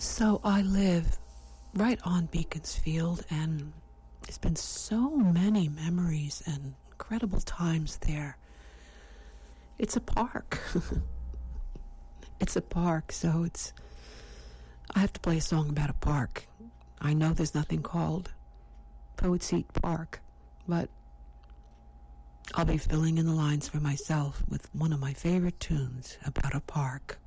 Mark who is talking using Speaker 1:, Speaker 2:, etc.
Speaker 1: So I live right on Beaconsfield, and there's been so many memories and incredible times there. It's a park. It's a park, so I have to play a song about a park. I know there's nothing called Poets Eat Park, but I'll be filling in the lines for myself with one of my favorite tunes about a park.